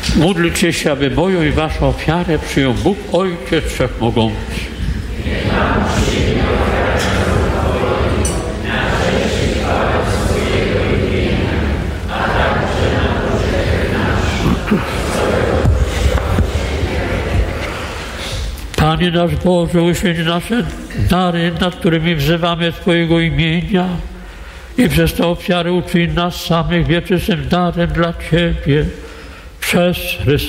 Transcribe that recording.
Módlcie się, aby moją i waszą ofiarę przyjął Bóg Ojciec Wszechmogący. Panie nasz Boże, uświęć nasze dary, nad którymi wzywamy Twojego imienia i przez te ofiary uczyń nas samych wieczystym darem dla Ciebie przez Chrystusa.